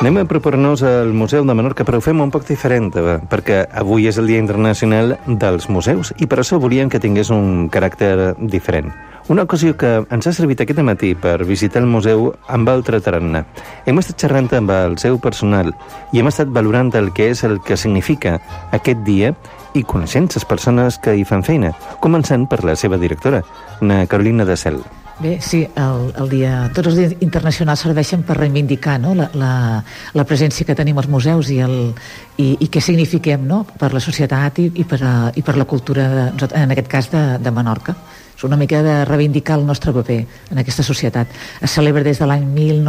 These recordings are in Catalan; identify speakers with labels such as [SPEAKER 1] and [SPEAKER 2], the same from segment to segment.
[SPEAKER 1] Anem a propor-nos al Museu de Menorca, però ho fem un poc diferent, perquè avui és el Dia Internacional dels Museus i per això volíem que tingués un caràcter diferent. Una ocasió que ens ha servit aquest matí per visitar el museu amb altre tarannà. Hem estat xerrant amb el seu personal i hem estat valorant el que és el que significa aquest dia i coneixent les persones que hi fan feina, començant per la seva directora, na Carolina de Cel.
[SPEAKER 2] Bé, sí, tots els dies internacionals serveixen per reivindicar, no?, la presència que tenim als museus i què signifiquem, no?, per la societat i per la cultura, en aquest cas, de Menorca. És una mica de reivindicar el nostre paper en aquesta societat. Es celebra des de l'any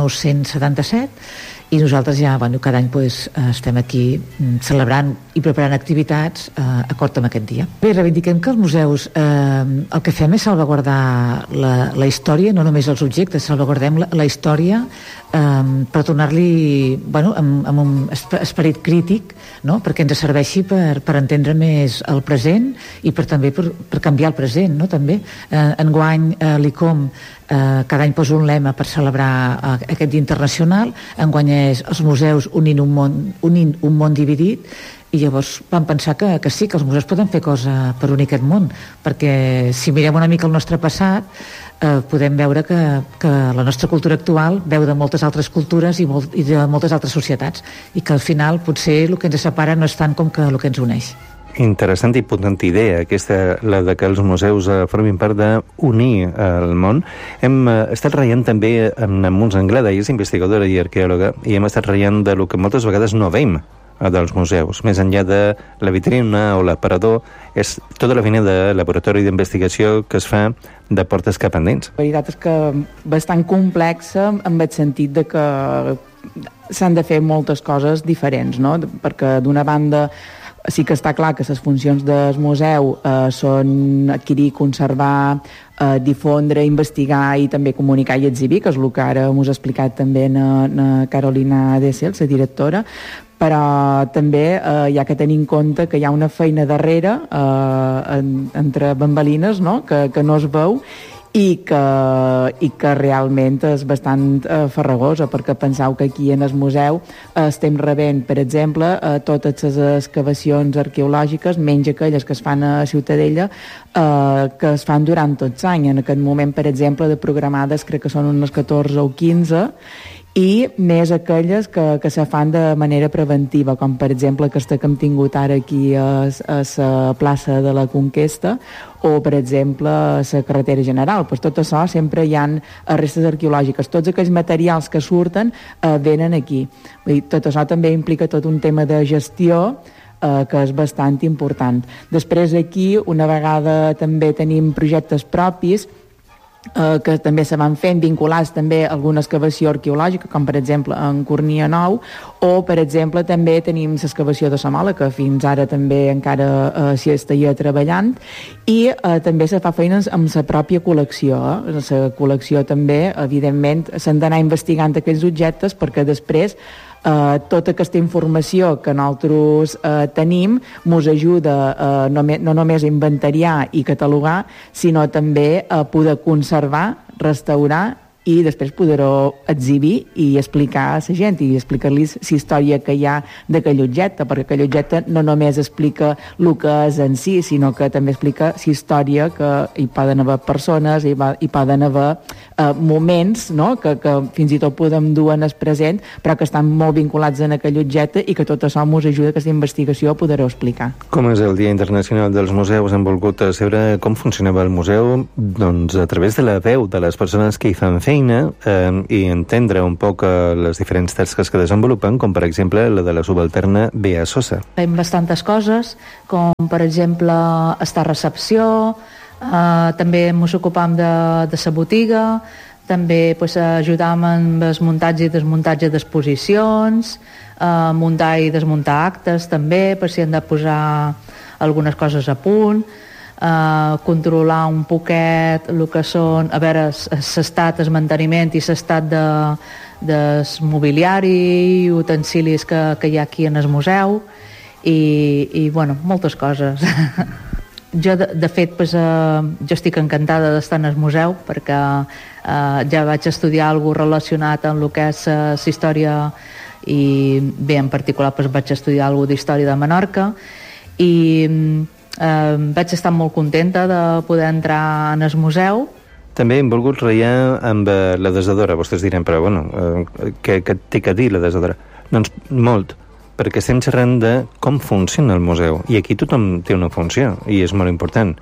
[SPEAKER 2] 1977 i nosaltres ja, cada any estem aquí celebrant i preparant activitats acord amb aquest dia. Bé, reivindiquem que els museus el que fem és salvaguardar la història, no només els objectes, salvaguardem la història per tornar-li amb un esperit crític, no?, perquè ens serveixi per entendre més el present i també per canviar el present, no?, també. Enguany l'ICOM cada any posa un lema per celebrar aquest dia internacional. Enguany és els museus unint un món dividit, i llavors vam pensar que sí, que els museus poden fer cosa per unir aquest món, perquè si mirem una mica el nostre passat podem veure que la nostra cultura actual veu de moltes altres cultures i de moltes altres societats, i que al final potser el que ens separa no és tant com que el que ens uneix.
[SPEAKER 1] Interessant i potent idea, aquesta, la de que els museus formin part d'unir el món. Hem estat ratllant també amb Montse Anglada, ella és investigadora i arqueòloga, i hem estat ratllant de lo que moltes vegades no veiem dels museus. Més enllà de la vitrina o l'aparador, és tota la feina de laboratori d'investigació que es fa de portes cap endins.
[SPEAKER 3] La veritat és que bastant complexa en el sentit de que s'han de fer moltes coses diferents, no? Perquè d'una banda sí que està clar que les funcions del museu són adquirir, conservar, difondre, investigar i també comunicar i exhibir, que és el que ara us ha explicat també na Carolina de Cel, la directora, però també hi ha que tenir en compte que hi ha una feina darrere entre bambalines, no?, que no es veu i que realment és bastant farragosa, perquè penseu que aquí en el museu estem rebent, per exemple, totes les excavacions arqueològiques, menys aquelles que es fan a Ciutadella, que es fan durant tots l'any. En aquest moment, per exemple, de programades crec que són unes 14 o 15, i més aquelles que se fan de manera preventiva, com per exemple aquesta que hem tingut ara aquí a la plaça de la Conquesta, o per exemple a la carretera general. Pues tot això sempre hi ha restes arqueològiques, tots aquells materials que surten venen aquí. Tot això també implica tot un tema de gestió que és bastant important. Després aquí, una vegada també tenim projectes propis que també se van fent, vinculats també a alguna excavació arqueològica, com per exemple en Cornia Nou, o per exemple també tenim l'excavació de Somola, que fins ara també encara s'hi estaria treballant, i també se fa feines amb la pròpia col·lecció. La col·lecció també, evidentment, s'han d'anar investigant aquells objectes perquè després tota aquesta informació que nosaltres tenim ens ajuda no només a inventariar i catalogar, sinó també a poder conservar, restaurar i després poder-ho exhibir i explicar a la gent i explicar-los la història que hi ha d'aquell objecte, perquè aquell objecte no només explica el que és en si, sinó que també explica la història, que hi poden haver persones, hi poden haver moments, no?, que fins i tot podem dur en el present, però que estan molt vinculats en aquell objecte i que tot això ens ajuda a aquesta investigació a poder-ho explicar.
[SPEAKER 1] Com és el Dia Internacional dels Museus? Hem volgut saber com funcionava el museu, doncs a través de la veu de les persones que hi fan feina i entendre un poc les diferents tasques que desenvolupen, com per exemple la de la subalterna Bea Sosa.
[SPEAKER 2] Fem bastantes coses, com per exemple estar a recepció, també ens ocupam de la botiga, també ajudam amb el muntatge i desmuntatge d'exposicions, muntar i desmuntar actes també, per si han de posar algunes coses a punt, controlar un poquet el que són, a veure, l'estat, el manteniment i l'estat del mobiliari i utensilis que hi ha aquí en el museu i bueno, moltes coses. Jo, de fet, jo estic encantada d'estar en el museu perquè ja vaig estudiar alguna relacionat amb el que és la història i bé, en particular doncs, vaig estudiar alguna d'història de Menorca i vaig estar molt contenta de poder entrar en el museu.
[SPEAKER 1] També hem volgut reiar amb la desadora. Vostès diran, però bueno, què té que dir la desadora? Doncs molt, perquè estem xerrant de com funciona el museu, i aquí tothom té una funció, i és molt important.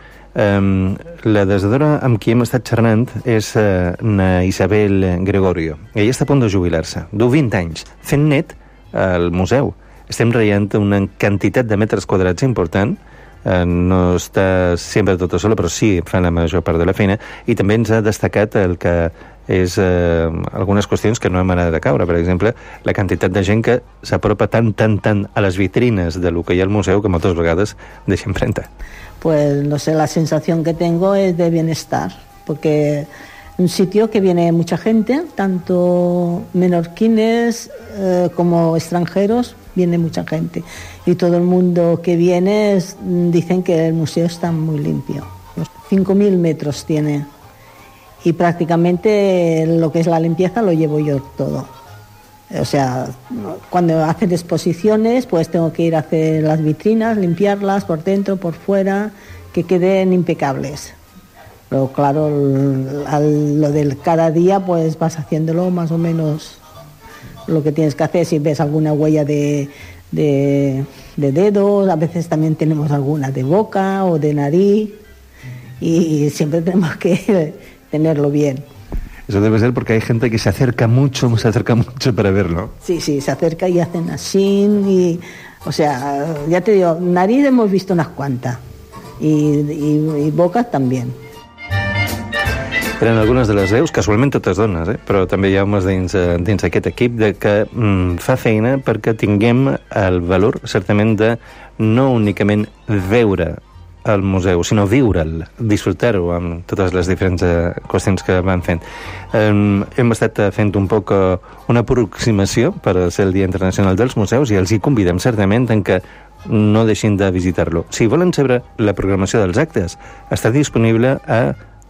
[SPEAKER 1] La desadora amb qui hem estat xerrant és na Isabel Gregorio. Ella està a punt de jubilar-se. Du 20 anys fent net al museu. Estem reiant una quantitat de metres quadrats important. No està sempre tota sola, però sí fa la major part de la feina, i també ens ha destacat el que és algunes qüestions que no hem anat de caure. Per exemple, la quantitat de gent que s'apropa tant a les vitrines de lo que hi ha al museu que moltes vegades deixa empremta.
[SPEAKER 4] Pues no sé, la sensación que tengo es de bienestar, porque un sitio que viene mucha gente, tanto menorquines como extranjeros, viene mucha gente, y todo el mundo que viene dicen que el museo está muy limpio. 5.000 metros tiene, y prácticamente lo que es la limpieza lo llevo yo todo. O sea, cuando hacen exposiciones, pues tengo que ir a hacer las vitrinas, limpiarlas por dentro, por fuera, que queden impecables. Pero claro, lo del cada día, pues vas haciéndolo más o menos lo que tienes que hacer. Si ves alguna huella de dedos, a veces también tenemos alguna de boca o de nariz, y siempre tenemos que tenerlo bien.
[SPEAKER 1] Eso debe ser porque hay gente que se acerca mucho para verlo.
[SPEAKER 4] Sí, se acerca y hacen así, y, o sea, ya te digo, nariz hemos visto unas cuantas, y bocas también.
[SPEAKER 1] Eren algunes de les veus, casualment totes dones, però també hi ha homes dins aquest equip que fa feina perquè tinguem el valor, certament, de no únicament veure al museu, sinó viure'l, disfrutar-ho amb totes les diferents qüestions que van fent. Hem estat fent un poc una aproximació per ser el Dia Internacional dels Museus, i els hi convidem certament en que no deixin de visitar-lo. Si volen saber la programació dels actes, està disponible a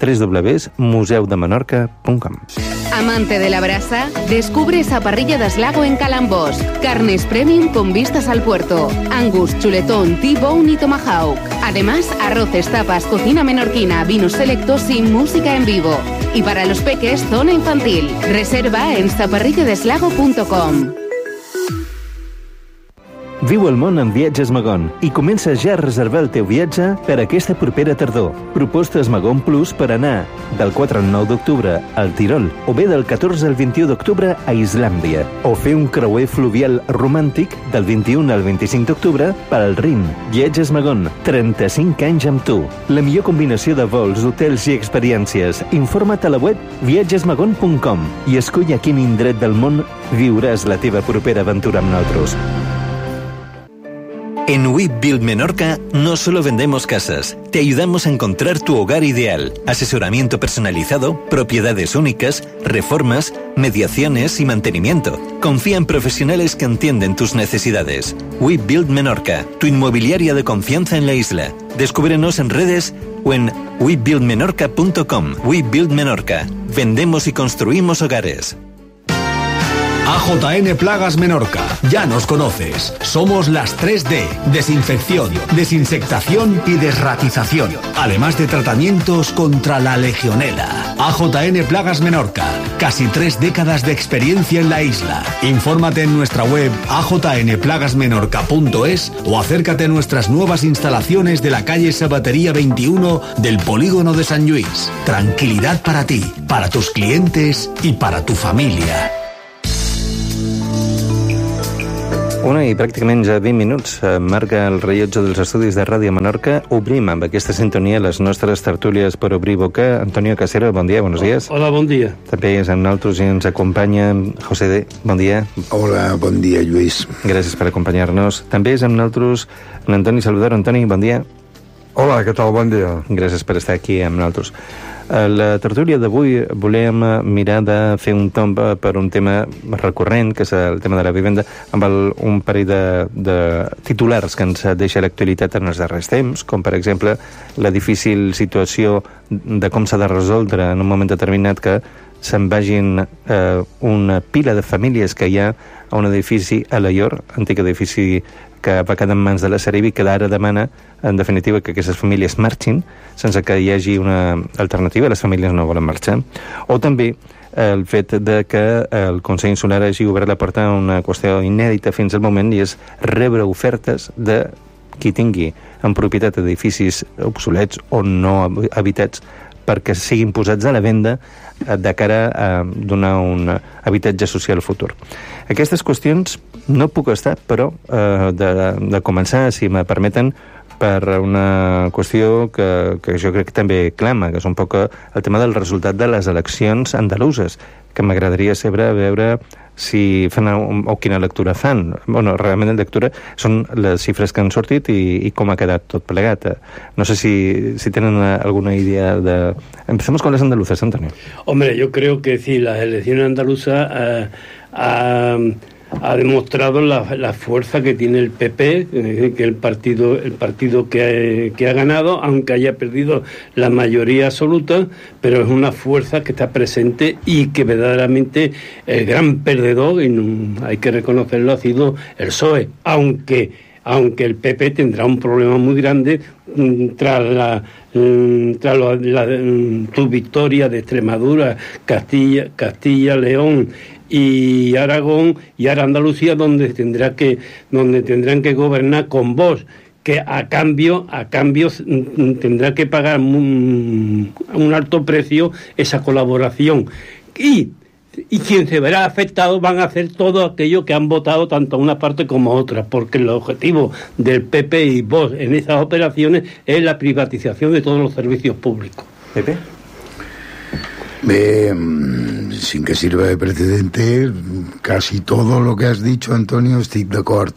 [SPEAKER 1] www.museudemenorca.com.
[SPEAKER 5] Amante de la brasa, descubre esa parrilla de Aslago en Calambós. Carnes premium con vistas al puerto. Angus, chuletón, T-bone y tomahawk. Además, arroces, tapas, cocina menorquina, vinos selectos y música en vivo. Y para los peques, zona infantil. Reserva en saparrilladeslago.com.
[SPEAKER 1] Viu el món amb Viatges Magon i comença ja a reservar el teu viatge per aquesta propera tardor. Propostes Magon Plus per anar del 4 al 9 d'octubre al Tirol, o bé del 14 al 21 d'octubre a Islàndia, o fer un creuer fluvial romàntic del 21 al 25 d'octubre per al Rin. Viatges Magon, 35 anys amb tu. La millor combinació de vols, hotels i experiències. Informa't a la web viatgesmagon.com i escull a quin indret del món viuràs la teva propera aventura amb nosaltres. En We Build Menorca no solo vendemos casas, te ayudamos a encontrar tu hogar ideal, asesoramiento personalizado, propiedades únicas, reformas, mediaciones y mantenimiento. Confía en profesionales que entienden tus necesidades. We Build Menorca, tu inmobiliaria de confianza en la isla. Descúbrenos en redes o en webuildmenorca.com. We Build Menorca. Vendemos y construimos hogares.
[SPEAKER 6] AJN Plagas Menorca. Ya nos conoces. Somos las 3D. Desinfección, desinsectación y desratización. Además de tratamientos contra la legionela. AJN Plagas Menorca. Casi 3 décadas de experiencia en la isla. Infórmate en nuestra web ajnplagasmenorca.es o acércate a nuestras nuevas instalaciones de la calle Sabatería 21 del Polígono de Sant Lluís. Tranquilidad para ti, para tus clientes y para tu familia.
[SPEAKER 1] Una i pràcticament ja 20 minuts marca el rellotge dels estudis de Ràdio Menorca. Obrim amb aquesta sintonia les nostres tertúlies per obrir boca. Antonio Casero, bon dia, buenos días.
[SPEAKER 7] Hola, bon dia.
[SPEAKER 1] També és amb nosaltres i ens acompanya José D. Bon dia.
[SPEAKER 8] Hola, bon dia, Lluís.
[SPEAKER 1] Gràcies per acompanyar-nos. També és amb nosaltres l'Antoni Salvador. Antoni, bon dia.
[SPEAKER 9] Hola, què tal? Bon dia.
[SPEAKER 1] Gràcies per estar aquí amb nosaltres. A la tertúlia d'avui volem mirar de fer un tomb per un tema recurrent, que és el tema de la vivenda, amb un parell de titulars que ens deixa l'actualitat en els darrers temps, com per exemple la difícil situació de com s'ha de resoldre en un moment determinat que se'n vagin una pila de famílies que hi ha a un edifici a Alaior, antic edifici que va quedar en mans de la Sareb i que ara demana, en definitiva, que aquestes famílies marxin sense que hi hagi una alternativa, les famílies no volen marxar. O també el fet de que el Consell Insular hagi obert la porta a una qüestió inèdita fins al moment, i és rebre ofertes de qui tingui en propietat edificis obsolets o no habitats perquè siguin posats a la venda de cara a donar un habitatge social futur. Aquestes qüestions no puc estar, però, de començar, si me permeten, per una qüestió que jo crec que també clama, que és un poc el tema del resultat de les eleccions andaluses, que m'agradaria saber veure si fan o quina lectura fan. Bueno, realment la lectura són les xifres que han sortit i com ha quedat tot plegat. No sé si tienen alguna idea de... Empecemos con las andaluzas, Antonio.
[SPEAKER 7] Hombre, yo creo que sí, las elecciones andaluzas ha demostrado la fuerza que tiene el PP, que el partido que ha ganado, aunque haya perdido la mayoría absoluta, pero es una fuerza que está presente y que verdaderamente el gran perdedor, y hay que reconocerlo, ha sido el PSOE, aunque el PP tendrá un problema muy grande tras su victoria de Extremadura, Castilla, León y Aragón, y ahora Andalucía, donde tendrán que gobernar con Vox, que a cambio tendrá que pagar un alto precio esa colaboración. Y quien se verá afectado van a hacer todo aquello que han votado tanto una parte como otra, porque el objetivo del PP y Vox en esas operaciones es la privatización de todos los servicios públicos.
[SPEAKER 1] ¿Pepe?
[SPEAKER 8] Sin que sirva de precedente, casi todo lo que has dicho, Antonio, estic d'acord.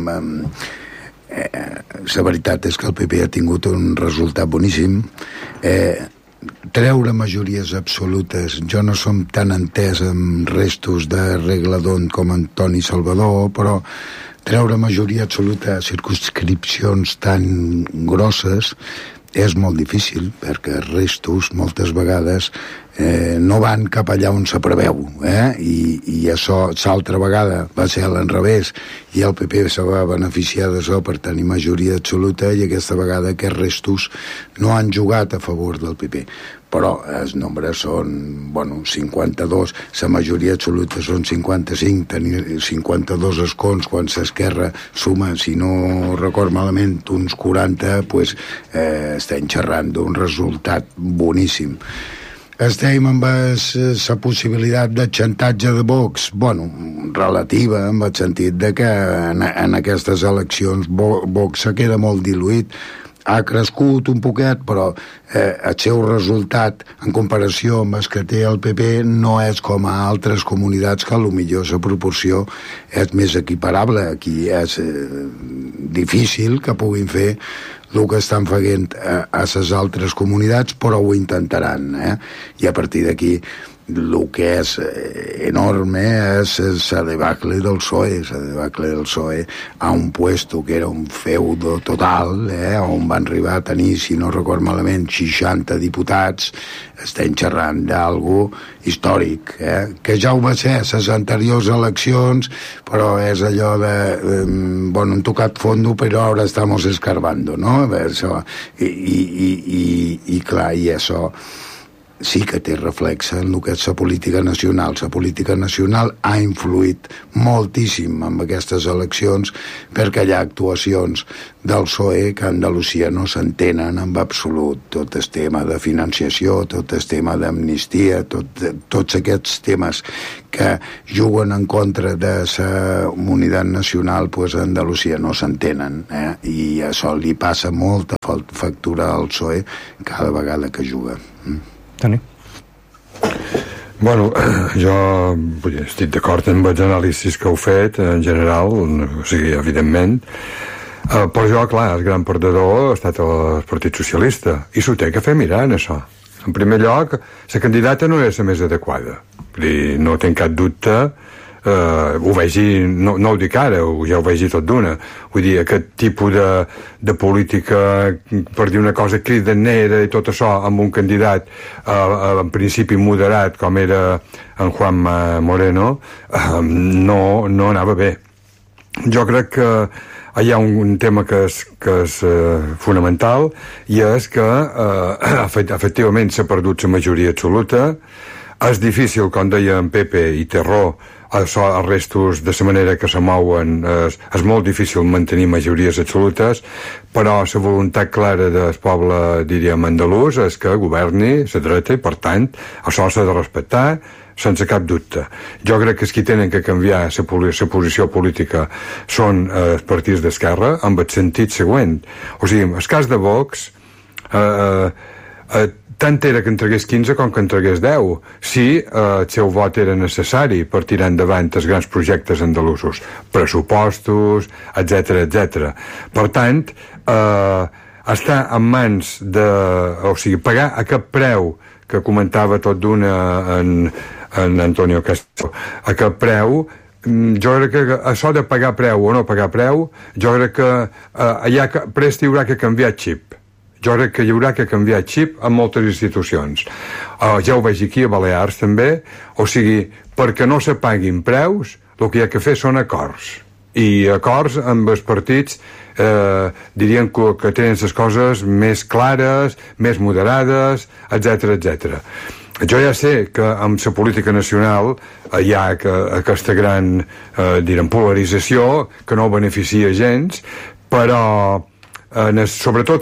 [SPEAKER 8] La veritat és que el PP ha tingut un resultat boníssim. Treure majories absolutes, jo no som tan entès amb restos de Regladon com Antoni Salvador, però treure majoria absoluta a circumscripcions tan grosses és molt difícil, perquè restos moltes vegades no van cap allà on se preveu, i això l'altra vegada va ser a l'enrevés, i el PP se va beneficiar d'això per tenir majoria absoluta, i aquesta vegada aquests restos no han jugat a favor del PP. Però els nombres són, 52, la majoria absoluta són 55, tenir 52 escons, quan s'esquerra suma, si no record malament, uns 40, doncs estem xerrant d'un resultat boníssim. Estem amb la possibilitat de xantatge de Vox, relativa, en el sentit de que en aquestes eleccions Vox se queda molt diluït. Ha crescut un poquet, però el seu resultat en comparació amb el que té el PP no és com a altres comunitats que potser la proporció és més equiparable. Aquí és difícil que puguin fer el que estan fent a les altres comunitats, però ho intentaran, i a partir d'aquí el que és enorme és la debacle del PSOE. La debacle del PSOE a un puesto que era un feudo total, on van arribar a tenir, si no record malament, 60 diputats. Estem xerrant d'algo històric, que ja ho va ser a les anteriors eleccions, però és allò de hem tocat fondo, però ara estamos escarbando, no? I clar, i això sí que té reflex en el que és la política nacional. La política nacional ha influït moltíssim en aquestes eleccions, perquè hi ha actuacions del PSOE que a Andalusia no s'entenen en absolut. Tot el tema de financiació, tot el tema d'amnistia, tots aquests temes que juguen en contra de la unitat nacional, doncs a Andalusia no s'entenen, i això li passa molta factura al PSOE cada vegada que juga.
[SPEAKER 1] Toni?
[SPEAKER 9] Jo estic d'acord amb els anàlisis que heu fet en general, o sigui, evidentment, però jo, clar, el gran perdedor ha estat el Partit Socialista, i s'ho té que fer mirant, això. En primer lloc, la candidata no és la més adequada, no tinc cap dubte ho vegi, no ho dic ara, ja ho vegi tot d'una. Vull dir, aquest tipus de política, per dir una cosa cridanera i tot això, amb un candidat en principi moderat, com era en Juan Moreno, no anava bé. Jo crec que hi ha un tema que és fonamental, i és que efectivament s'ha perdut la majoria absoluta. És difícil, com deia en Pepe i Terró, els restos de la manera que se mouen, és molt difícil mantenir majories absolutes, però la voluntat clara del poble, diríem, andalús és que governi la dreta, i per tant això s'ha de respectar sense cap dubte. Jo crec que els qui tenen que canviar la posició política són els partits d'esquerra, amb el sentit següent. O sigui, el cas de Vox, tant era que entregués 15 com que entregués 10, si el seu vot era necessari per tirar endavant els grans projectes andalusos, pressupostos, etc. Per tant, està en mans de... O sigui, pagar a cap preu, que comentava tot d'una en Antonio Castro, a cap preu, jo crec que això de pagar preu o no pagar preu, jo crec que prest hi haurà que canviar xip. Jo crec que hi haurà que canviar xip en moltes institucions. Ja ho veig aquí a Balears també, o sigui, perquè no se paguin preus, el que hi ha que fer són acords. I acords amb els partits dirien que tenen les coses més clares, més moderades, etc. Jo ja sé que amb la política nacional hi ha aquesta gran polarització que no beneficia gens, però sobretot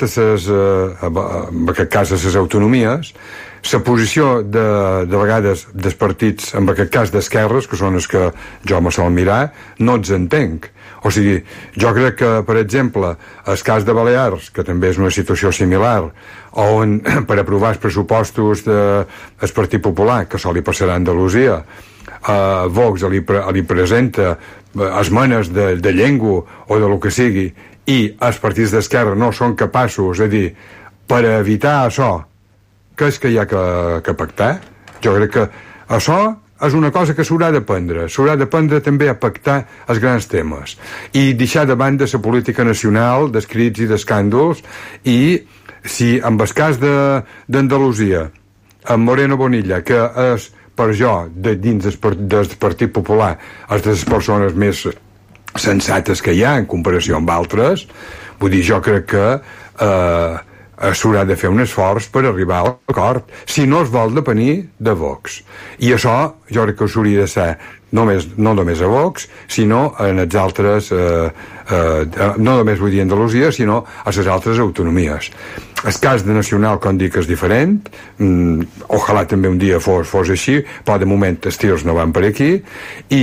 [SPEAKER 9] en aquest cas a les autonomies, la posició de vegades dels partits, en aquest cas d'esquerres, que són els que jo me sol mirar, no els entenc. O sigui, jo crec que, per exemple, el cas de Balears, que també és una situació similar, on per aprovar els pressupostos del Partit Popular, que això li passarà a Andalusia, Vox li presenta esmenes de llengua o de lo que sigui, i els partits d'esquerra no són capaços, és a dir, per evitar això, què és que hi ha que pactar? Jo crec que això és una cosa que s'haurà d'aprendre també a pactar els grans temes i deixar de banda la política nacional d'escrits i d'escàndols. I si en el cas d'Andalusia, en Moreno Bonilla, que és per jo, dins del Partit Popular, és de les persones més sensates que hi ha en comparació amb altres, vull dir, jo crec que s'haurà de fer un esforç per arribar a l'acord, si no es vol dependre de Vox. I això jo crec que s'hauria de ser no només a Vox, sinó en els altres, no només vull dir Andalusia, sinó a les altres autonomies. El cas de Nacional, com dic, és diferent, ojalà també un dia fos així, però de moment els tirs no van per aquí, i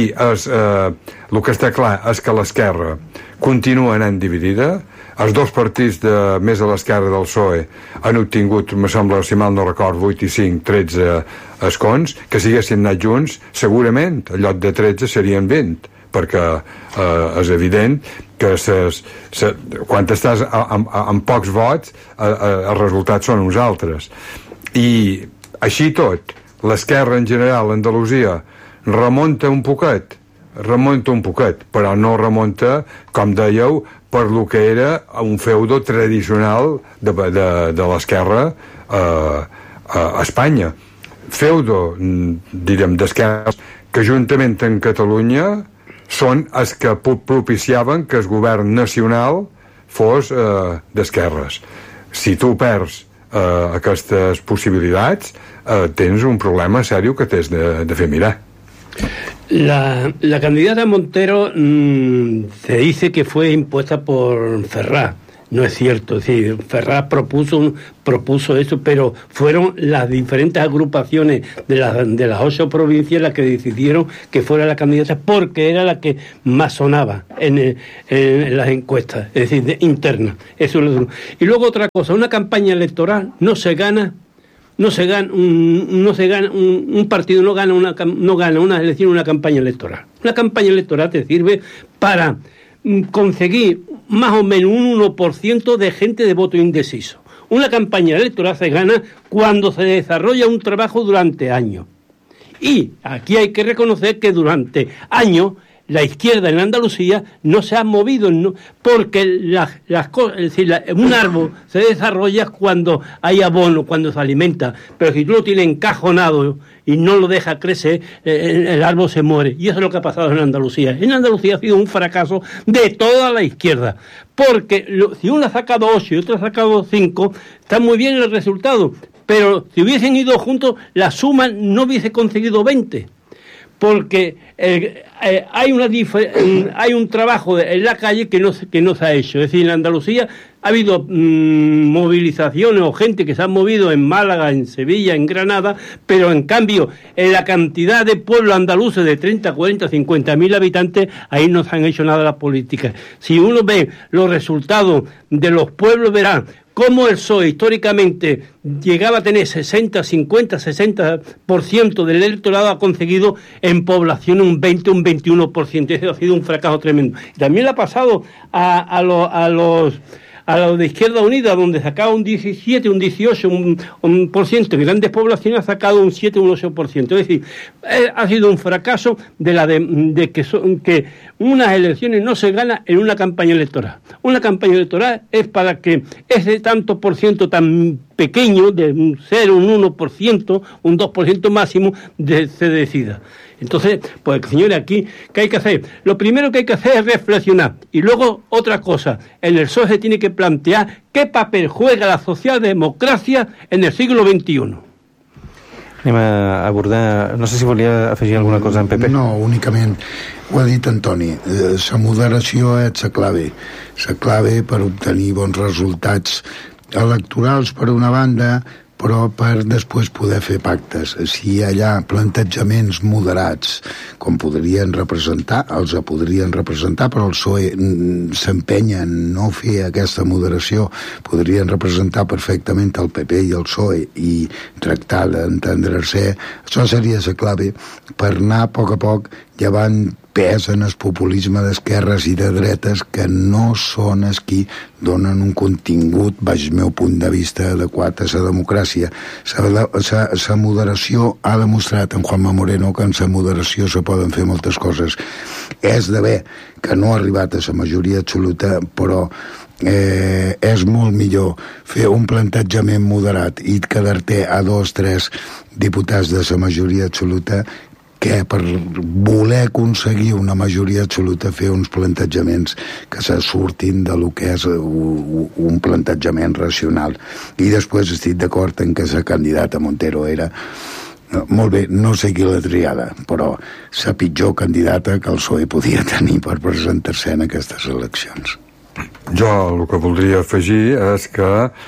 [SPEAKER 9] el que està clar és que l'esquerra continua anant dividida. Els dos partits més a l'esquerra del PSOE han obtingut, me sembla, si mal no record, 8 i 5, 13 escons, que si haguessin anat junts, segurament, en lloc de 13 serien 20, perquè és evident que quan estàs amb pocs vots, els resultats són uns altres. I així tot, l'esquerra en general, Andalusia, remunta un poquet, però no remunta, com dèieu, per lo que era un feudo tradicional de l'esquerra a Espanya. Feudo, direm, d'esquerres que juntament en Catalunya són els que propiciaven que el govern nacional fos d'esquerres. Si tu perds aquestes possibilitats, tens un problema seriós que t'has de fer mirar.
[SPEAKER 7] La candidata Montero se dice que fue impuesta por Ferraz. No es cierto, es decir, Ferraz propuso eso, pero fueron las diferentes agrupaciones de las 8 provincias las que decidieron que fuera la candidata porque era la que más sonaba en las encuestas, es decir, internas. Eso es lo... Y luego otra cosa, una campaña electoral no se gana, un partido no gana una elección, una campaña electoral. Una campaña electoral te sirve para conseguir más o menos un 1% de gente de voto indeciso. Una campaña electoral se gana cuando se desarrolla un trabajo durante años. Y aquí hay que reconocer que durante años la izquierda en Andalucía no se ha movido, porque las cosas, es decir, un árbol se desarrolla cuando hay abono, cuando se alimenta, pero si tú lo tienes encajonado y no lo dejas crecer, el árbol se muere. Y eso es lo que ha pasado en Andalucía. En Andalucía ha sido un fracaso de toda la izquierda, porque si uno ha sacado 8 y otro ha sacado 5, está muy bien el resultado, pero si hubiesen ido juntos, la suma no hubiese conseguido 20. Porque hay un trabajo en la calle que no se ha hecho. Es decir, en Andalucía ha habido movilizaciones o gente que se ha movido en Málaga, en Sevilla, en Granada, pero en cambio, en la cantidad de pueblos andaluces de 30, 40, 50.000 habitantes, ahí no se han hecho nada las políticas. Si uno ve los resultados de los pueblos, verán cómo el PSOE históricamente llegaba a tener 60, 50, 60% del electorado, ha conseguido en población un 20, un 21%. Eso ha sido un fracaso tremendo. También le ha pasado a los de Izquierda Unida, donde sacaba un 17, un 18, un por ciento, grandes poblaciones ha sacado un 7, un 8%. Es decir, ha sido un fracaso de que unas elecciones no se ganan en una campaña electoral. Una campaña electoral es para que ese tanto por ciento tan pequeño, de un 0, un 1%, un 2% máximo, se decida. Entonces, pues señores, aquí, ¿qué hay que hacer? Lo primero que hay que hacer es reflexionar. Y luego, otra cosa, en el PSOE se tiene que plantear qué papel juega la socialdemocracia en el siglo XXI.
[SPEAKER 1] Anem a abordar... No sé si volia afegir alguna cosa en Pepe.
[SPEAKER 8] No, únicament ho ha dit Antoni, la moderació és la clave per obtenir bons resultats electorals per una banda, però per després poder fer pactes. Si hi ha plantejaments moderats, com podrien representar, però el PSOE s'empenya en no fer aquesta moderació, podrien representar perfectament el PP i el PSOE i tractar d'entendre-se. Això seria la clave per anar a poc llevant pes en el populisme d'esquerres i de dretes que no són els qui donen un contingut, baix meu punt de vista, adequat a la democràcia. La moderació ha demostrat en Juanma Moreno que en la moderació se poden fer moltes coses. És de bé que no ha arribat a la majoria absoluta, però és molt millor fer un plantejament moderat i quedar-te a 2, 3 diputats de la majoria absoluta que per voler aconseguir una majoria absoluta fer uns plantejaments que se surtin de lo que és un plantejament racional. I després estic d'acord en que la candidata Montero era molt bé, no sé qui l'ha triada, però la pitjor candidata que el PSOE podia tenir per presentar-se en aquestes eleccions.
[SPEAKER 9] Jo el que voldria afegir és que,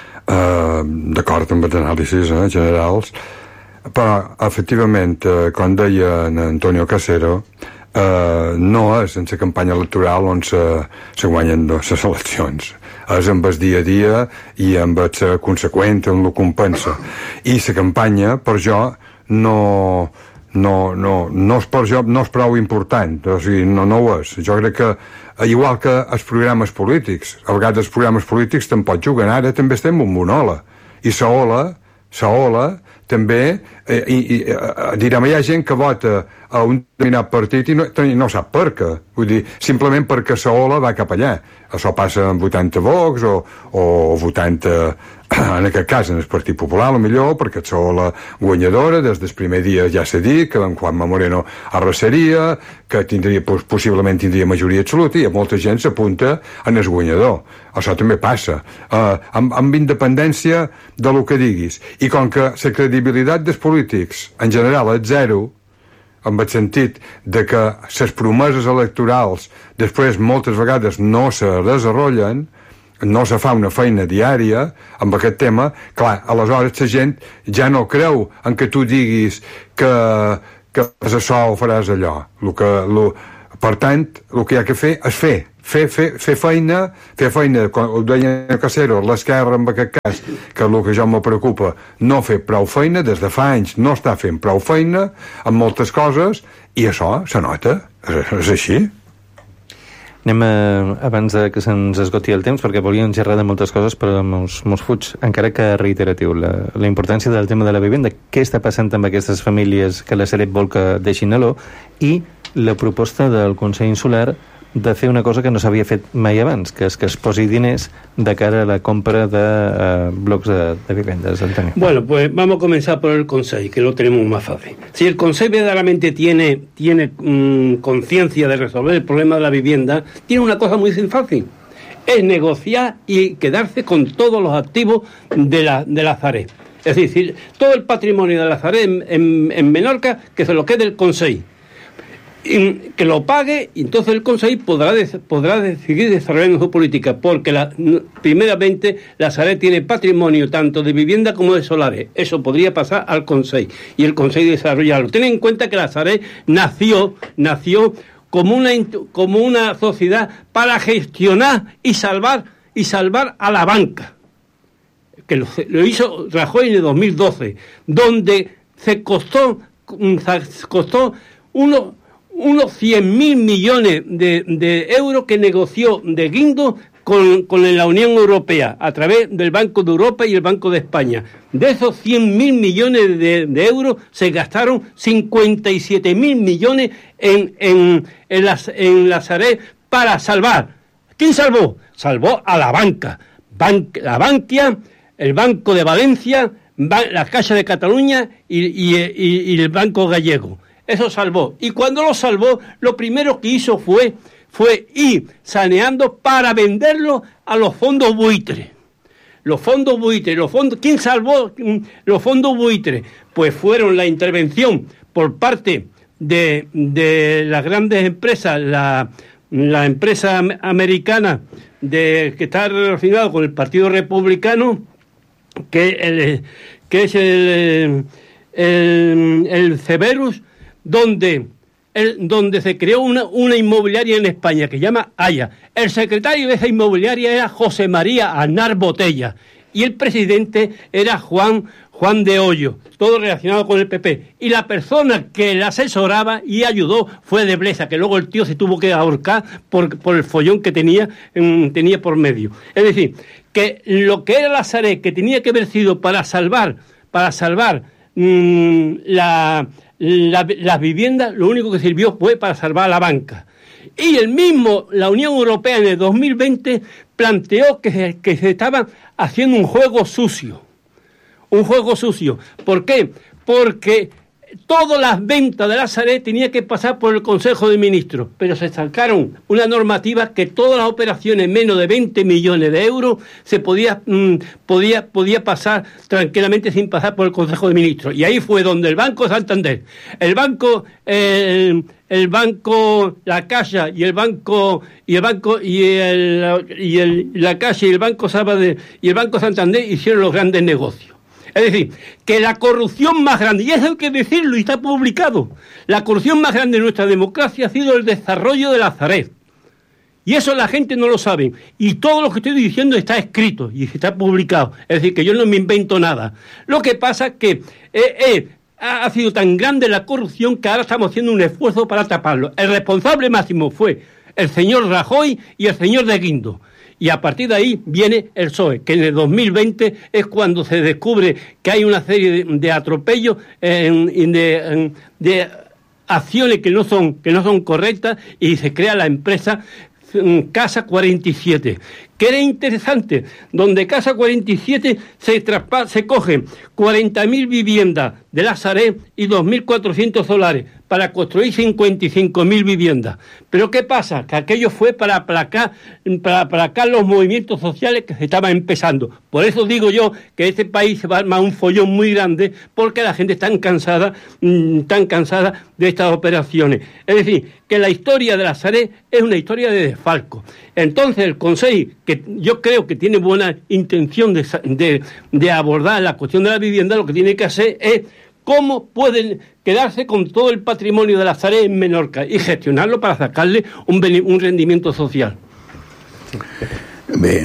[SPEAKER 9] d'acord amb els anàlisis generals, però efectivament, com deia en Antonio Casero, no és en la campanya electoral on se guanyen les eleccions, és amb el dia a dia i amb el conseqüent, amb el que compensa. I la campanya, per jo, no és prou important, o sigui, no ho és. Jo crec que, igual que els programes polítics, a vegades els programes polítics tampoc juguen, ara també estem en una ola, i la ola també, direm, hi ha gent que vota a un determinat partit i no sap per què, vull dir, simplement perquè la ola va cap allà. Això passa amb votant a Vox o votant en aquest cas en el Partit Popular, a lo millor, perquè la ola guanyadora des del primer dia ja s'ha dit que en Juanma Moreno arrasaria, que possiblement tindria majoria absoluta, i molta gent s'apunta en el guanyador. Això també passa, amb independència de lo que diguis. I com que la credibilitat dels polítics en general és zero, en el sentit de que les promeses electorals després moltes vegades no se desenvolupen, no se fa una feina diària amb aquest tema, clar, aleshores la gent ja no creu en que tu diguis que faràs això o faràs allò. Per tant, el que hi ha que fer és fer feina, com ho deia el Casero, l'esquerra en aquest cas, que el que jo me preocupa, no fer prou feina, des de fa anys no està fent prou feina en moltes coses, i això se nota, és així.
[SPEAKER 1] abans que se'ns esgoti el temps, perquè volíem xerrar de moltes coses, però mos fuig, encara que reiteratiu, la importància del tema de la vivenda, què està passant amb aquestes famílies que la Sareb vol que deixin a l'O, i la proposta del Consell Insular de fer una cosa que no s'havia fet mai abans, que és que es posi diners de cara a la compra de blocs de vivendas, Antonio.
[SPEAKER 7] Bueno, pues vamos a comenzar por el Consejo, que lo tenemos más fácil. Si el Consejo verdaderamente tiene conciencia de resolver el problema de la vivienda, tiene una cosa muy fácil, es negociar y quedarse con todos los activos de la Sareb. Es decir, todo el patrimonio de la Sareb en Menorca, que se lo quede el Consejo, que lo pague, y entonces el Consejo podrá decidir desarrollando su política, porque primeramente la Sareb tiene patrimonio tanto de vivienda como de solares. Eso podría pasar al Consejo y el Consejo desarrollarlo. Ten en cuenta que la Sareb nació como una sociedad para gestionar y salvar a la banca, que lo hizo Rajoy en el 2012, donde se costó unos 100.000 millones de euros que negoció de Guindos con la Unión Europea a través del Banco de Europa y el Banco de España. De esos 100.000 millones de euros se gastaron 57.000 millones en la Sareb para salvar. ¿Quién salvó? Salvó a la banca. La Bankia, el Banco de Valencia, la Caixa de Cataluña y el Banco Gallego. Eso salvó. Y cuando lo salvó, lo primero que hizo fue ir saneando para venderlo a los fondos buitres. ¿Quién salvó los fondos buitres? Pues fueron la intervención por parte de las grandes empresas, la empresa americana que está relacionada con el Partido Republicano, que es el Cerberus, donde se creó una inmobiliaria en España que se llama Haya. El secretario de esa inmobiliaria era José María Aznar Botella y el presidente era Juan de Hoyo, todo relacionado con el PP. Y la persona que le asesoraba y ayudó fue de Blesa, que luego el tío se tuvo que ahorcar por el follón que tenía por medio. Es decir, que lo que era la Sareb, que tenía que haber sido para salvar las viviendas, lo único que sirvió fue para salvar a la banca. Y la Unión Europea en el 2020 planteó que se estaba haciendo un juego sucio. ¿Por qué? Porque todas las ventas de la Sareb tenían que pasar por el Consejo de Ministros, pero se sacaron una normativa que todas las operaciones menos de 20 millones de euros se podía pasar tranquilamente sin pasar por el Consejo de Ministros. Y ahí fue donde el Banco Santander, la Caixa y la Caixa y el Banco Sabadell y el Banco Santander hicieron los grandes negocios. Es decir, que la corrupción más grande, y eso hay que decirlo y está publicado, la corrupción más grande de nuestra democracia ha sido el desarrollo de la Sareb. Y eso la gente no lo sabe. Y todo lo que estoy diciendo está escrito y está publicado. Es decir, que yo no me invento nada. Lo que pasa es que ha sido tan grande la corrupción que ahora estamos haciendo un esfuerzo para taparlo. El responsable máximo fue el señor Rajoy y el señor de Guindos. Y a partir de ahí viene el PSOE, que en el 2020 es cuando se descubre que hay una serie de atropellos, de acciones que no son correctas, y se crea la empresa Casa 47, que era interesante, donde Casa 47 se cogen 40.000 viviendas de la Sareb y 2.400 solares para construir 55.000 viviendas. Pero ¿qué pasa? Que aquello fue para aplacar los movimientos sociales que se estaban empezando. Por eso digo yo que este país se va a armar un follón muy grande, porque la gente está cansada de estas operaciones. Es decir, que la historia de la Sareb es una historia de desfalco. Entonces el Consejo, que yo creo que tiene buena intención de abordar la cuestión de la vivienda, lo que tiene que hacer es cómo pueden quedarse con todo el patrimonio de la Sareb en Menorca y gestionarlo para sacarle un rendimiento social.
[SPEAKER 8] Bé,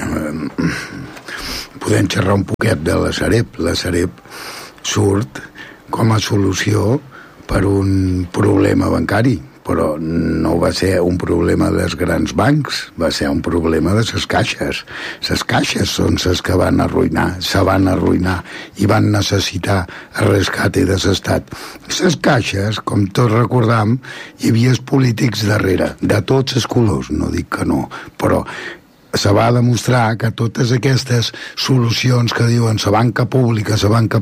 [SPEAKER 8] podem xerrar un poquet de la Sareb. La Sareb surt com a solució per un problema bancari, però no va ser un problema dels grans bancs, va ser un problema de les caixes. Les caixes són les que van arruïnar, se van arruïnar i van necessitar el rescate de l'Estat. Les caixes, com tots recordam, hi havia els polítics darrere, de tots els colors, no dic que no, però se va demostrar que totes aquestes solucions que diuen la banca pública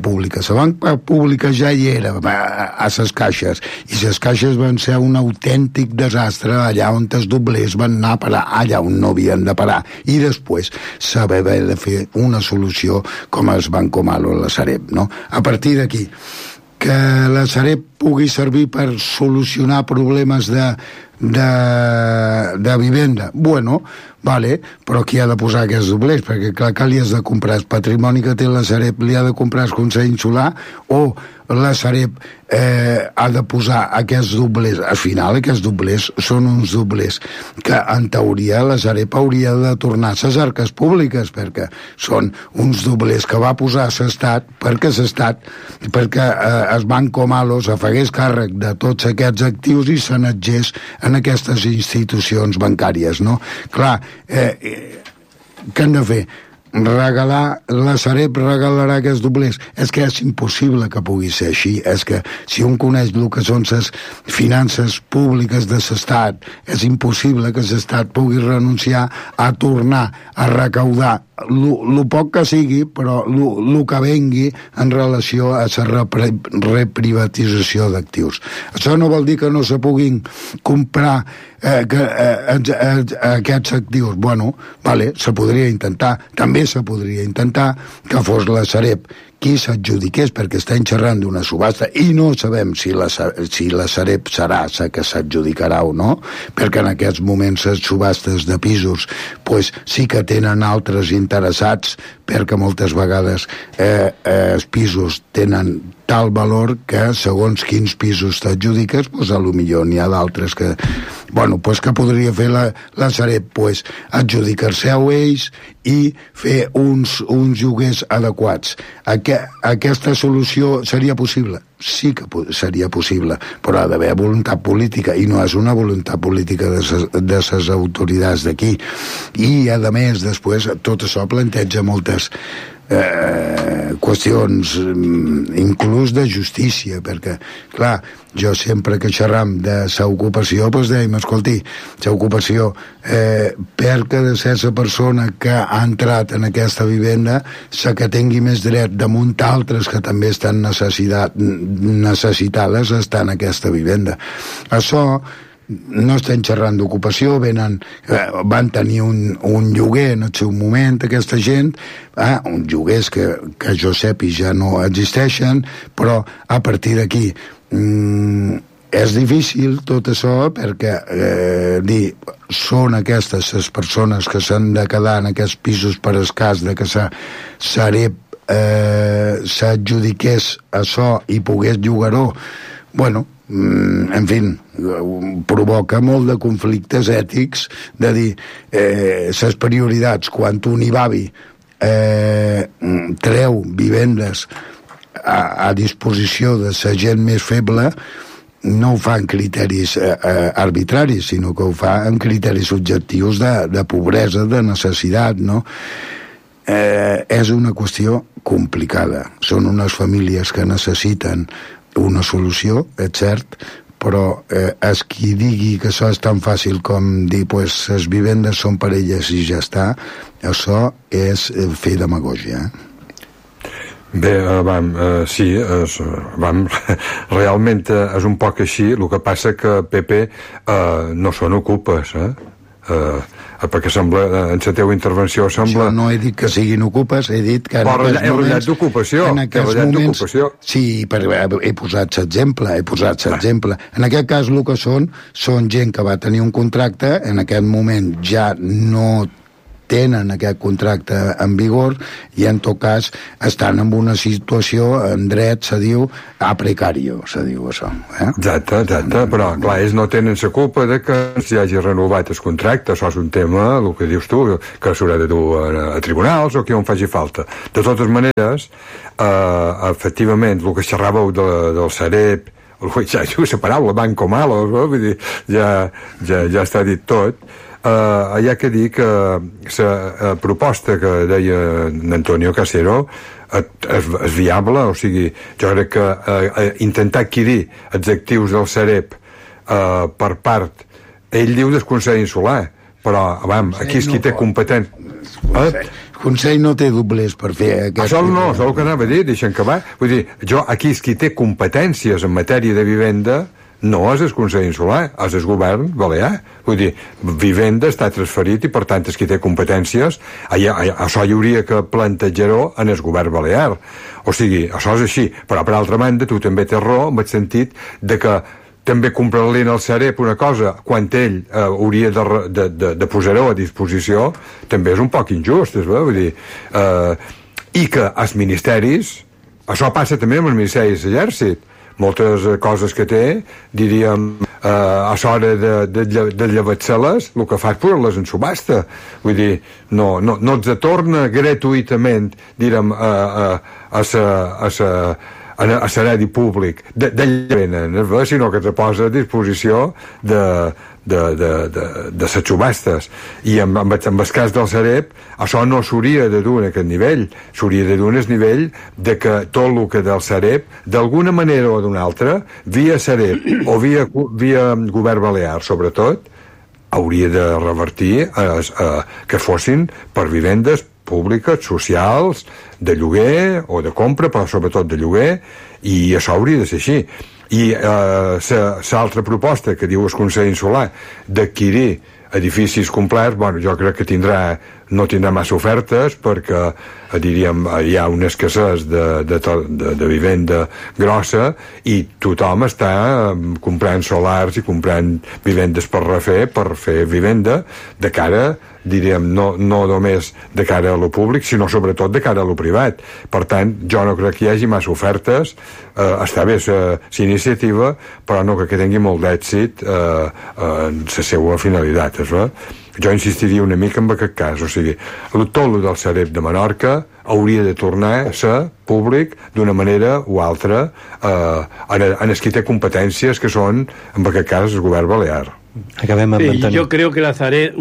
[SPEAKER 8] ja hi era a les caixes, i les caixes van ser un autèntic desastre allà on els doblers van anar a parar allà on no havien de parar, i després s'haver de fer una solució com el Banco Malo, la Sareb, no? A partir d'aquí, que la Sareb pugui servir per solucionar problemes de vivenda, bueno, vale, però qui ha de posar aquests doblers? Perquè clar, que li has de comprar el patrimoni que té la Sareb, li ha de comprar el Consell Insular, o la Sareb ha de posar aquests doblers? Al final aquests doblers són uns doblers que en teoria la Sareb hauria de tornar a les arques públiques, perquè són uns doblers que va posar l'Estat perquè el Banco Malo se fagués càrrec de tots aquests actius i se n'adgés en aquestes institucions bancàries, no? Clar, què han de fer? Regalar, la Sareb regalarà aquests doblers? És que és impossible que pugui ser així. És que si un coneix el que són les finances públiques de l'Estat, és impossible que l'Estat pugui renunciar a tornar a recaudar el poc que sigui, però el que vengui en relació a la reprivatització d'actius. Això no vol dir que no se puguin comprar aquests actius. Bueno, vale, se podria intentar. També se podria intentar que fos la Sareb qui s'adjudiqués, perquè estem xerrant d'una subhasta i no sabem si la Sareb serà la que s'adjudicarà o no, perquè en aquests moments les subhastes de pisos pues, sí que tenen altres interessats, perquè moltes vegades els pisos tenen tal valor que segons quins pisos t'adjudiques, pues, potser n'hi ha d'altres que, bueno, pues, que podria fer la Sareb, pues, adjudicar-se a ells i fer uns lloguers adequats. Aquesta solució seria possible? Sí que seria possible, però ha d'haver voluntat política, i no és una voluntat política de les autoritats d'aquí. I, a més, després, tot això planteja moltes qüestions inclús de justícia, perquè clar, jo sempre que xerram de l'ocupació doncs dèiem, escolti, l'ocupació perquè de ser la persona que ha entrat en aquesta vivenda la que tingui més dret damunt altres que també estan necessitades estar en aquesta vivenda. Això no estem xerrant d'ocupació, van tenir un lloguer en el seu moment, aquesta gent, uns lloguers que jo sàpiga ja no existeixen, però a partir d'aquí és difícil tot això, perquè són aquestes les persones que s'han de quedar en aquests pisos per el cas de que Sareb s'adjudiqués això i pogués llogar-ho. Bueno, en fi, provoca molt de conflictes ètics de dir les prioritats quan un IBABI treu vivendes a disposició de la gent més feble, no ho fa en criteris arbitraris, sinó que ho fa en criteris objectius de pobresa, de necessitat, no? És una qüestió complicada. Són unes famílies que necessiten una solució, és cert, però és qui digui que això és tan fàcil com dir pues, les vivendes són per elles i ja està, això és fer demagògia.
[SPEAKER 9] Bé, sí, realment és un poc així, el que passa que PP no són ocupes, perquè sembla, en la teva intervenció sembla...
[SPEAKER 8] Jo no he dit que siguin ocupes, he dit que en aquests moments...
[SPEAKER 9] d'ocupació,
[SPEAKER 8] sí, he posat l'exemple, En aquest cas el que són gent que va tenir un contracte, en aquest moment ja no tenen aquest contracte en vigor i en tot cas estan en una situació en dret, se diu a precario, se diu això.
[SPEAKER 9] Exacte, però clar, ells no tenen la culpa de que s'hi hagi renovat el contracte, això és un tema, el que dius tu, que s'haurà de dur a tribunals o que on faci falta. De totes maneres, efectivament, el que xerràveu del Sareb ja la paraula banco malo, no? Vull dir, ja està dit tot. Hi ha que dir que la proposta que deia Antonio Casero és viable, o sigui, jo crec que intentar adquirir els actius del Sareb per part, ell diu del Consell Insular, però aquí és qui té competent.
[SPEAKER 8] El Consell no té doblers per fer aquest...
[SPEAKER 9] Això no, és el que anava a dir, deixa'm acabar. Vull dir, aquí és qui té competències en matèria de vivenda, no és el Consell Insular, és el govern balear. Vull dir, vivenda està transferit i per tant és qui té competències. Això hi hauria que plantejar-ho en el govern balear. O sigui, això és així. Però per altra banda, tu també tens raó en el sentit de que també comprar-li al Sareb una cosa quan ell hauria de posar-ho a disposició també és un poc injust, vull dir, i que els ministeris, això passa també amb els ministeris d'exèrcit, moltes coses que té, diríem, a l'hora de llevar-se-les, el que fa és posar-les en subhasta. Vull dir, no et torna gratuïtament, diríem, a l'heredi públic d'ell venen, sinó que te posa a disposició de les subhastes. I amb el cas del Sareb, això no s'hauria de dur en aquest nivell, s'hauria de dur en el nivell de que tot el que del Sareb, d'alguna manera o d'una altra, via Sareb o via govern balear, sobretot, hauria de revertir que fossin per vivendes públiques, socials, de lloguer o de compra, però sobretot de lloguer, i això hauria de ser així. I l'altra proposta que diu el Consell Insular d'adquirir edificis complets, jo crec que no tindrà massa ofertes perquè, diríem, hi ha una escassez de vivenda grossa i tothom està comprant solars i comprant vivendes per fer vivenda de cara, diríem, no només de cara a lo públic, sinó sobretot de cara a lo privat. Per tant, jo no crec que hi hagi massa ofertes, està bé la iniciativa, però no crec que tingui molt d'èxit en la seva finalitat. Jo insistiria una mica en aquest cas, o sigui, tot el del Sareb de Menorca hauria de tornar a ser públic d'una manera o altra en els qui té competències que són, en aquest cas, el govern balear.
[SPEAKER 1] Acabem amb Antonio.
[SPEAKER 7] Yo creo que la Sareb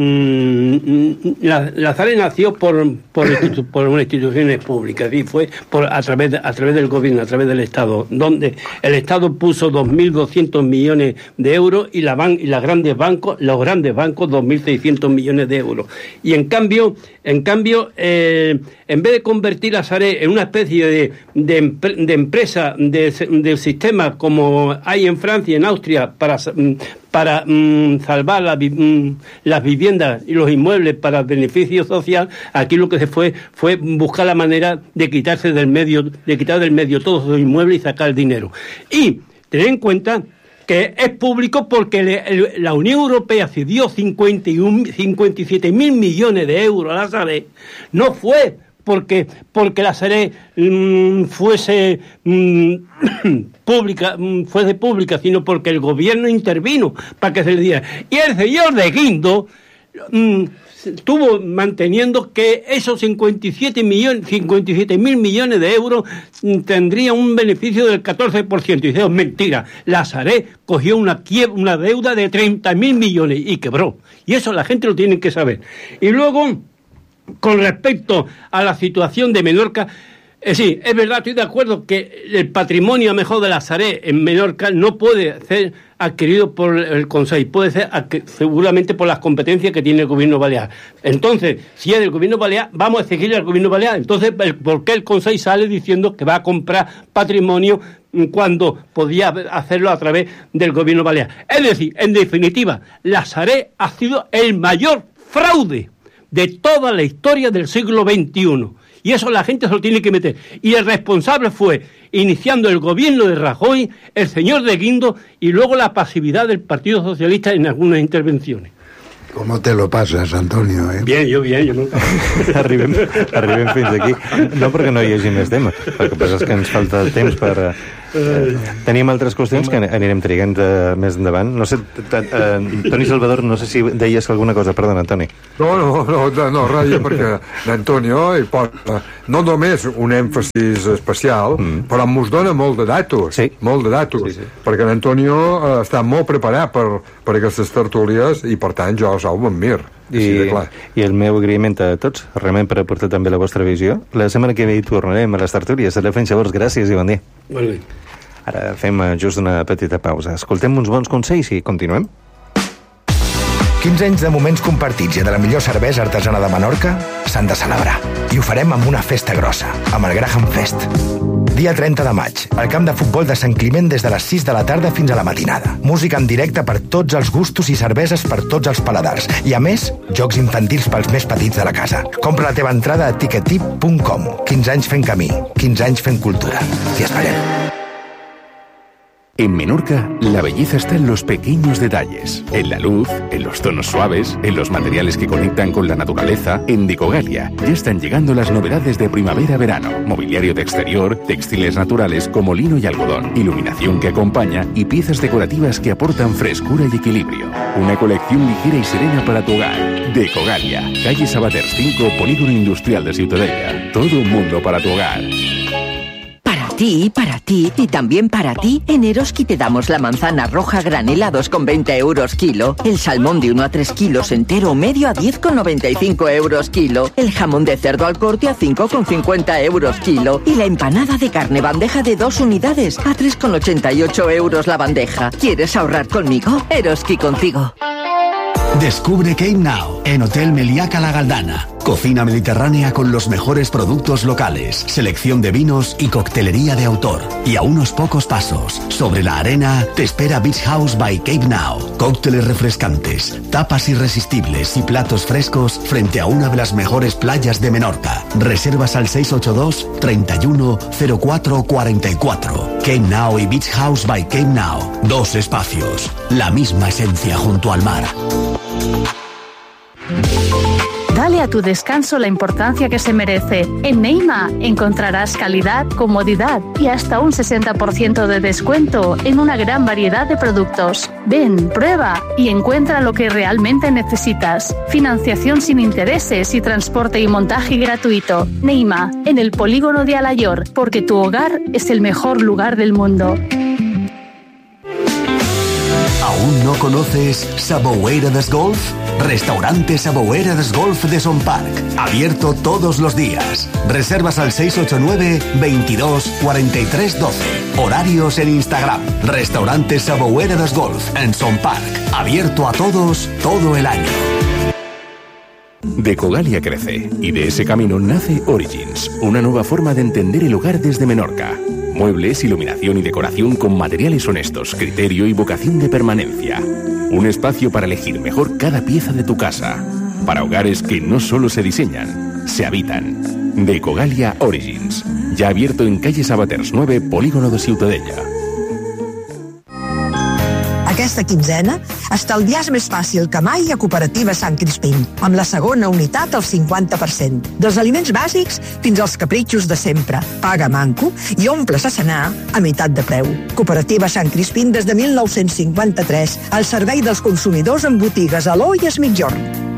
[SPEAKER 7] nació por unas instituciones públicas, y fue a través del gobierno, a través del Estado, donde el Estado puso 2.200 millones de euros y los grandes bancos 2.600 millones de euros. Y en cambio, en vez de convertir a Sareb en una especie de empresa del sistema como hay en Francia y en Austria para salvar las viviendas y los inmuebles para beneficio social, aquí lo que se fue buscar la manera de quitar del medio todos los inmuebles y sacar el dinero. Y tener en cuenta que es público porque la Unión Europea cedió 57.000 millones de euros a la Sareb. No fue porque la Sareb fuese pública, sino porque el gobierno intervino para que se le diera. Y el señor de Guindo estuvo manteniendo que esos 57.000 millones de euros tendrían un beneficio del 14%. Y dice, mentira, la Sareb cogió una deuda de 30.000 millones y quebró. Y eso la gente lo tiene que saber. Y luego, con respecto a la situación de Menorca, sí, es verdad, estoy de acuerdo que el patrimonio mejor de la Sareb en Menorca no puede ser adquirido por el Consejo, puede ser seguramente por las competencias que tiene el gobierno balear. Entonces, si es del gobierno balear, vamos a exigirle al gobierno balear. Entonces, ¿por qué el Consejo sale diciendo que va a comprar patrimonio cuando podía hacerlo a través del gobierno balear? Es decir, en definitiva, la Sareb ha sido el mayor fraude de toda la historia del siglo XXI. Y eso la gente se lo tiene que meter. Y el responsable fue, iniciando el gobierno de Rajoy, el señor de Guindo, y luego la pasividad del Partido Socialista en algunas intervenciones.
[SPEAKER 8] ¿Cómo te lo pasas, Antonio?
[SPEAKER 7] Bien, yo no.
[SPEAKER 1] Arribem fins aquí. No perquè no hi hagi més tema, perquè és que ens falta temps per Tenim altres qüestions que anirem trigant més endavant. No sé, Toni Salvador, no sé si deies alguna cosa. Perdona, Toni.
[SPEAKER 9] No, res, perquè l'Antonio hi posa no només un èmfasis especial, però mos dona molt de datos, perquè l'Antonio està molt preparat per aquestes tertúlies i, per tant, jo m'admir.
[SPEAKER 1] I el meu agraïment a tots, realment, per aportar també la vostra visió. La setmana que ve hi tornarem a les tertúlies. Llavors, gràcies i bon dia.
[SPEAKER 7] Molt bé.
[SPEAKER 1] Ara fem just una petita pausa. Escoltem uns bons consells i continuem.
[SPEAKER 10] 15 anys de moments compartits i de la millor cervesa artesana de Menorca s'han de celebrar. I ho farem amb una festa grossa, amb el Graham Fest. Dia 30 de maig, al camp de futbol de Sant Climent des de les 6 de la tarda fins a la matinada. Música en directe per tots els gustos i cerveses per tots els paladars. I a més, jocs infantils pels més petits de la casa. Compra la teva entrada a ticketip.com. 15 anys fent camí, 15 anys fent cultura. T'hi esperem.
[SPEAKER 11] En Menorca, la belleza está en los pequeños detalles, en la luz, en los tonos suaves, en los materiales que conectan con la naturaleza. En Decogalia ya están llegando las novedades de primavera-verano, mobiliario de exterior, textiles naturales como lino y algodón, iluminación que acompaña y piezas decorativas que aportan frescura y equilibrio. Una colección ligera y serena para tu hogar. Decogalia, calle Sabaters 5, Polígono Industrial de Ciutadella. Todo un mundo para tu hogar.
[SPEAKER 12] Para ti y también para ti, en Eroski te damos la manzana roja granelados con 20 euros kilo, el salmón de 1 a 3 kilos entero o medio a 10,95 euros kilo, el jamón de cerdo al corte a 5,50 euros kilo y la empanada de carne bandeja de 2 unidades a 3,88 euros la bandeja. ¿Quieres ahorrar conmigo? Eroski contigo.
[SPEAKER 6] Descubre Cape Now en Hotel Meliaca La Galdana. Cocina mediterránea con los mejores productos locales, selección de vinos y coctelería de autor. Y a unos pocos pasos, sobre la arena, te espera Beach House by Cape Now. Cócteles refrescantes, tapas irresistibles y platos frescos frente a una de las mejores playas de Menorca. Reservas al 682 31 04 44. Cape Now y Beach House by Cape Now. 2 espacios, la misma esencia junto al mar.
[SPEAKER 13] Dale a tu descanso la importancia que se merece. En Neima encontrarás calidad, comodidad y hasta un 60% de descuento en una gran variedad de productos. Ven, prueba y encuentra lo que realmente necesitas. Financiación sin intereses y transporte y montaje gratuito. Neima, en el polígono de Alayor, porque tu hogar es el mejor lugar del mundo.
[SPEAKER 6] ¿Aún no conoces Saboueras Golf? Restaurante Saboueras Golf de Son Parc. Abierto todos los días. Reservas al 689 22 43 12. Horarios en Instagram. Restaurante Saboueras Golf en Son Parc. Abierto a todos todo el año.
[SPEAKER 11] Decogalia crece y de ese camino nace Origins, una nueva forma de entender el hogar desde Menorca. Muebles, iluminación y decoración con materiales honestos, criterio y vocación de permanencia. Un espacio para elegir mejor cada pieza de tu casa. Para hogares que no solo se diseñan, se habitan. Decogalia Origins. Ya abierto en calle Sabaters 9, Polígono de Ciutadella.
[SPEAKER 14] Aquesta quinzena, estalviar més fàcil que mai a Cooperativa Sant Crispín, amb la segona unitat al 50%. Dels aliments bàsics fins als capritxos de sempre. Paga manco i omples a cenar a meitat de preu. Cooperativa Sant Crispín des de 1953, al servei dels consumidors en botigues Aló i Es Migjorn.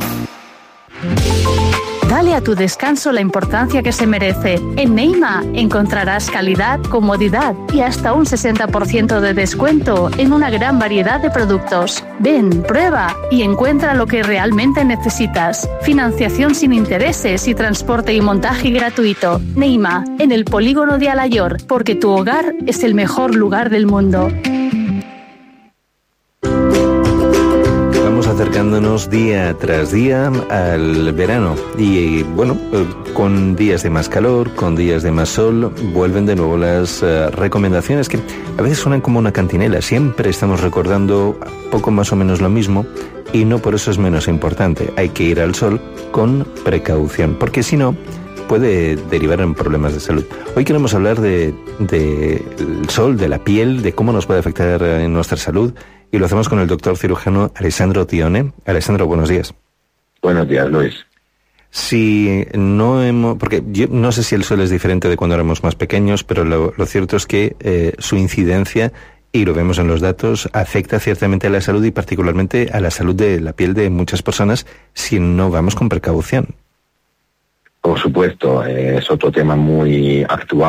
[SPEAKER 13] Dale a tu descanso la importancia que se merece. En Neima encontrarás calidad, comodidad y hasta un 60% de descuento en una gran variedad de productos. Ven, prueba y encuentra lo que realmente necesitas. Financiación sin intereses y transporte y montaje gratuito. Neima, en el polígono de Alayor, porque tu hogar es el mejor lugar del mundo.
[SPEAKER 1] Acercándonos día tras día al verano y bueno, con días de más calor, con días de más sol, vuelven de nuevo las recomendaciones que a veces suenan como una cantinela. Siempre estamos recordando poco más o menos lo mismo y no por eso es menos importante. Hay que ir al sol con precaución, porque si no puede derivar en problemas de salud. Hoy queremos hablar del sol, de la piel, de cómo nos puede afectar en nuestra salud. Y lo hacemos con el doctor cirujano Alessandro Tione. Alessandro, buenos días.
[SPEAKER 15] Buenos días, Luis.
[SPEAKER 1] si no hemos... Porque yo no sé si el sol es diferente de cuando éramos más pequeños, pero lo cierto es que su incidencia, y lo vemos en los datos, afecta ciertamente a la salud y particularmente a la salud de la piel de muchas personas si no vamos con precaución.
[SPEAKER 15] Por supuesto, es otro tema muy actual.